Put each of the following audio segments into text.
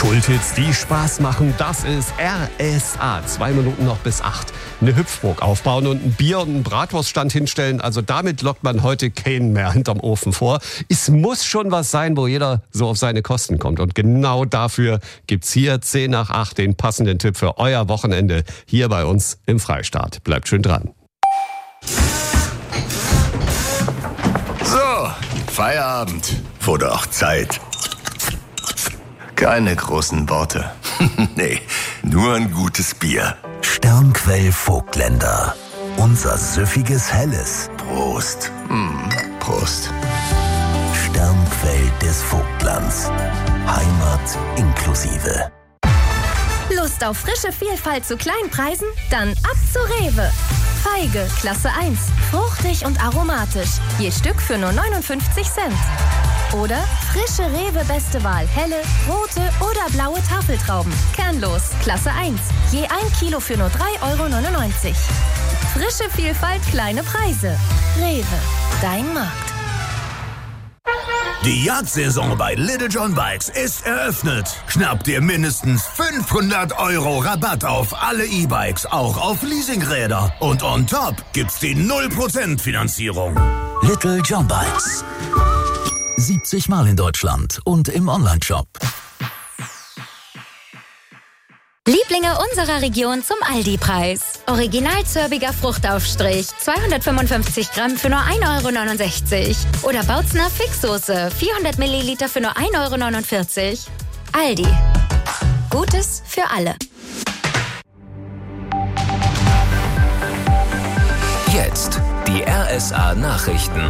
Kulthits, die Spaß machen, das ist RSA. 2 Minuten noch bis 8. Eine Hüpfburg aufbauen und ein Bier und einen Bratwurststand hinstellen. Also damit lockt man heute keinen mehr hinterm Ofen vor. Es muss schon was sein, wo jeder so auf seine Kosten kommt. Und genau dafür gibt's hier 10 nach 8 den passenden Tipp für euer Wochenende hier bei uns im Freistaat. Bleibt schön dran. So, Feierabend. Wurde auch Zeit. Keine großen Worte. Nee, nur ein gutes Bier. Sternquell Vogtländer. Unser süffiges Helles. Prost. Prost. Sternquell des Vogtlands. Heimat inklusive. Lust auf frische Vielfalt zu Kleinpreisen? Dann ab zu Rewe. Feige, Klasse 1. Fruchtig und aromatisch. Je Stück für nur 59 Cent. Oder frische Rewe Beste Wahl. Helle, rote oder blaue Tafeltrauben. Kernlos, Klasse 1. Je 1 Kilo für nur 3,99 €. Frische Vielfalt, kleine Preise. Rewe, dein Markt. Die Jagdsaison bei Little John Bikes ist eröffnet. Schnapp dir mindestens 500 € Rabatt auf alle E-Bikes, auch auf Leasingräder. Und on top gibt's die 0% Finanzierung. Little John Bikes. 70 Mal in Deutschland und im Onlineshop. Lieblinge unserer Region zum Aldi-Preis. Original Zörbiger Fruchtaufstrich, 255 Gramm für nur 1,69 €. Oder Bautzner Fixsoße, 400 Milliliter für nur 1,49 €. Aldi. Gutes für alle. Jetzt die RSA-Nachrichten.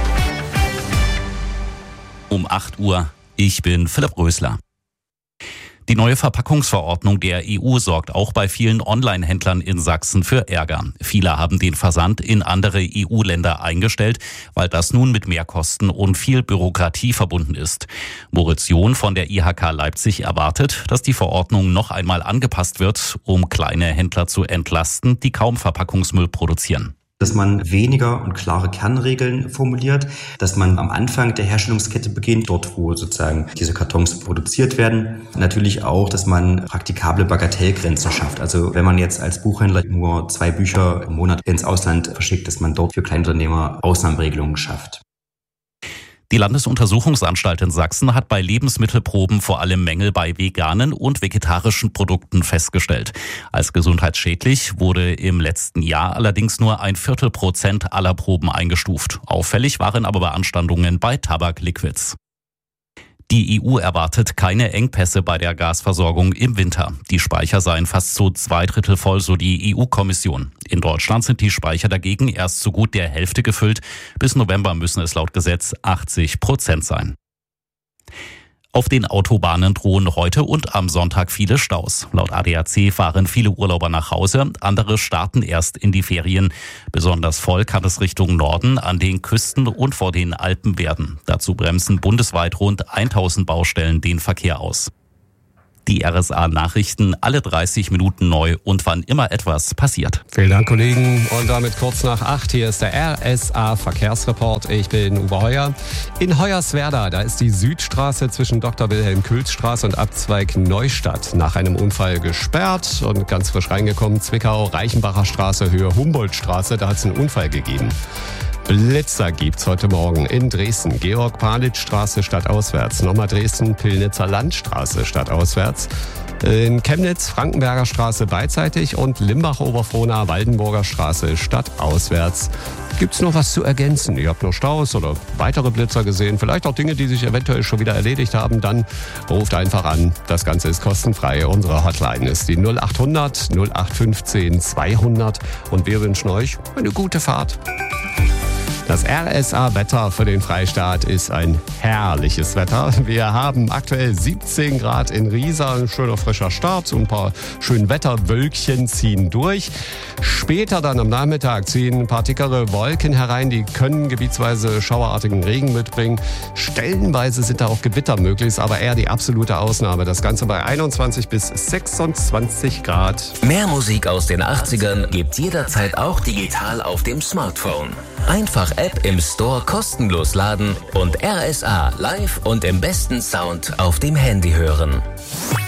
Um 8 Uhr. Ich bin Philipp Rösler. Die neue Verpackungsverordnung der EU sorgt auch bei vielen Online-Händlern in Sachsen für Ärger. Viele haben den Versand in andere EU-Länder eingestellt, weil das nun mit Mehrkosten und viel Bürokratie verbunden ist. Moritz John von der IHK Leipzig erwartet, dass die Verordnung noch einmal angepasst wird, um kleine Händler zu entlasten, die kaum Verpackungsmüll produzieren. Dass man weniger und klare Kernregeln formuliert, dass man am Anfang der Herstellungskette beginnt, dort wo sozusagen diese Kartons produziert werden. Natürlich auch, dass man praktikable Bagatellgrenzen schafft. Also wenn man jetzt als Buchhändler nur 2 Bücher im Monat ins Ausland verschickt, dass man dort für Kleinunternehmer Ausnahmeregelungen schafft. Die Landesuntersuchungsanstalt in Sachsen hat bei Lebensmittelproben vor allem Mängel bei veganen und vegetarischen Produkten festgestellt. Als gesundheitsschädlich wurde im letzten Jahr allerdings nur 0,25% aller Proben eingestuft. Auffällig waren aber Beanstandungen bei Tabakliquids. Die EU erwartet keine Engpässe bei der Gasversorgung im Winter. Die Speicher seien fast zu 2/3 voll, so die EU-Kommission. In Deutschland sind die Speicher dagegen erst zu gut der Hälfte gefüllt. Bis November müssen es laut Gesetz 80% sein. Auf den Autobahnen drohen heute und am Sonntag viele Staus. Laut ADAC fahren viele Urlauber nach Hause, andere starten erst in die Ferien. Besonders voll kann es Richtung Norden, an den Küsten und vor den Alpen werden. Dazu bremsen bundesweit rund 1000 Baustellen den Verkehr aus. Die RSA-Nachrichten alle 30 Minuten neu und wann immer etwas passiert. Vielen Dank, Kollegen. Und damit kurz nach 8. Hier ist der RSA-Verkehrsreport. Ich bin Uwe Heuer. In Hoyerswerda, da ist die Südstraße zwischen Dr. Wilhelm-Kühls-Straße und Abzweig Neustadt nach einem Unfall gesperrt. Und ganz frisch reingekommen, Zwickau, Reichenbacher Straße, Höhe Humboldtstraße, da hat es einen Unfall gegeben. Blitzer gibt's heute Morgen in Dresden. Georg-Palitz-Straße stadtauswärts. Nochmal Dresden, Pillnitzer Landstraße stadtauswärts. In Chemnitz, Frankenberger Straße beidseitig und Limbach-Oberfrohna, Waldenburger Straße stadtauswärts. Gibt's noch was zu ergänzen? Ihr habt noch Staus oder weitere Blitzer gesehen, vielleicht auch Dinge, die sich eventuell schon wieder erledigt haben, dann ruft einfach an. Das Ganze ist kostenfrei. Unsere Hotline ist die 0800 0815 200 und wir wünschen euch eine gute Fahrt. Das RSA-Wetter für den Freistaat ist ein herrliches Wetter. Wir haben aktuell 17 Grad in Riesa, ein schöner frischer Start, so ein paar schöne Wetterwölkchen ziehen durch. Später dann am Nachmittag ziehen ein paar dickere Wolken herein, die können gebietsweise schauerartigen Regen mitbringen. Stellenweise sind da auch Gewitter möglich, aber eher die absolute Ausnahme. Das Ganze bei 21 bis 26 Grad. Mehr Musik aus den 80ern gibt's jederzeit auch digital auf dem Smartphone. Einfach App im Store kostenlos laden und RSA live und im besten Sound auf dem Handy hören.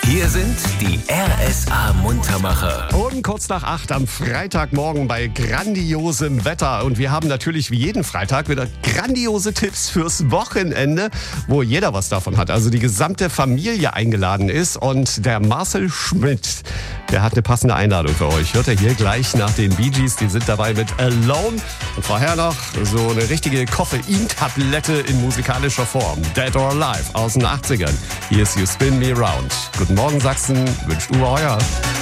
Hier sind die RSA-Muntermacher. Und kurz nach 8 am Freitagmorgen bei grandiosem Wetter. Und wir haben natürlich wie jeden Freitag wieder grandiose Tipps fürs Wochenende, wo jeder was davon hat. Also die gesamte Familie eingeladen ist. Und der Marcel Schmidt, der hat eine passende Einladung für euch. Hört ihr hier gleich nach den Bee Gees. Die sind dabei mit Alone. Und vorher noch so eine richtige Koffeintablette in musikalischer Form. Dead or Alive aus den 80ern. Hier ist You Spin Me Round. Guten Morgen Sachsen, wünscht Uwe Heuer.